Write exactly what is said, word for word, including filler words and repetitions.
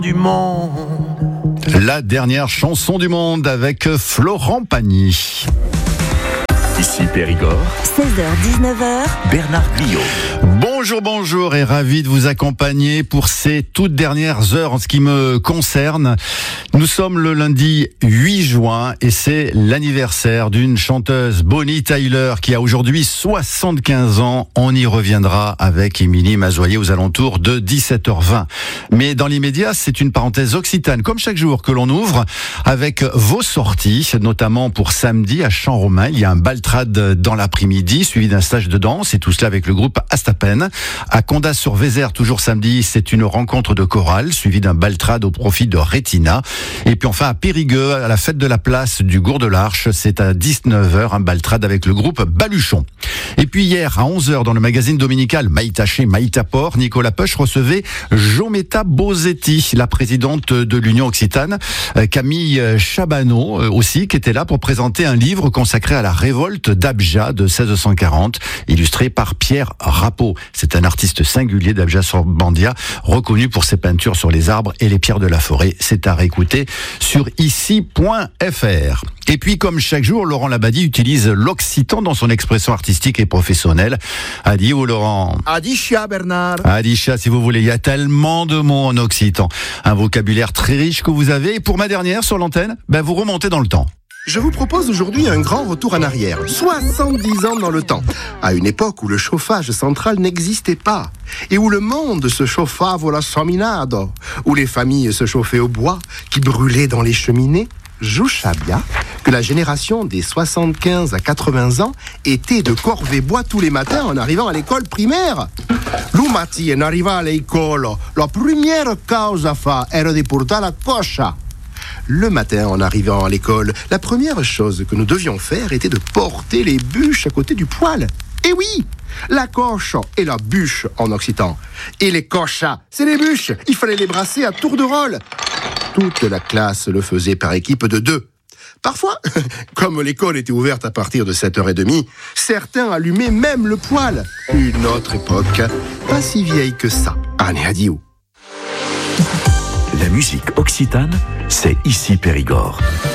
Du monde. La dernière chanson du monde avec Florent Pagny. Ici Périgord, seize heures dix-neuf heures, Bernard Guillot. Bonjour, bonjour et ravi de vous accompagner pour ces toutes dernières heures en ce qui me concerne. Nous sommes le lundi huit juin et c'est l'anniversaire d'une chanteuse, Bonnie Tyler, qui a aujourd'hui soixante-quinze ans. On y reviendra avec Émilie Mazoyer aux alentours de dix-sept heures vingt. Mais dans l'immédiat, c'est une parenthèse occitane, comme chaque jour que l'on ouvre, avec vos sorties, notamment pour samedi à Champ-Romain. Il y a un bal dans l'après-midi, suivi d'un stage de danse, et tout cela avec le groupe Astapen. À Condat-sur-Vézère, toujours samedi, c'est une rencontre de chorale, suivie d'un baltrade au profit de Rétina. Et puis enfin à Périgueux, à la fête de la place du Gour de l'Arche, c'est à dix-neuf heures, un baltrade avec le groupe Baluchon. Et puis hier, à onze heures, dans le magazine dominical Maïtaché Maïtaport, Nicolas Peuch recevait Jometa Bosetti, la présidente de l'Union Occitane, Camille Chabanot aussi, qui était là pour présenter un livre consacré à la révolte d'Abja de seize cent quarante, illustré par Pierre Rappeau. C'est un artiste singulier d'Abja-sur-Bandia, reconnu pour ses peintures sur les arbres et les pierres de la forêt. C'est à réécouter sur ici point f r. Et puis, comme chaque jour, Laurent Labadie utilise l'occitan dans son expression artistique et professionnelle. Adi ou Laurent? Adisha, Bernard. Adisha, si vous voulez. Il y a tellement de mots en occitan. Un vocabulaire très riche que vous avez. Et pour ma dernière sur l'antenne, ben vous remontez dans le temps. Je vous propose aujourd'hui un grand retour en arrière, soixante-dix ans dans le temps, à une époque où le chauffage central n'existait pas, et où le monde se chauffava alla saminado, où les familles se chauffaient au bois, qui brûlait dans les cheminées. Jushabia, que la génération des soixante-quinze à quatre-vingts ans était de corvée bois tous les matins en arrivant à l'école primaire. Lumati en arriva all'école, la première cause à faire era de porter la cocha. Le matin, en arrivant à l'école, la première chose que nous devions faire était de porter les bûches à côté du poêle. Et oui, la coche et la bûche en occitan. Et les cochas, c'est les bûches. Il fallait les brasser à tour de rôle. Toute la classe le faisait par équipe de deux. Parfois, comme l'école était ouverte à partir de sept heures trente, certains allumaient même le poêle. Une autre époque, pas si vieille que ça. Allez, adieu. La musique occitane, c'est ici Périgord.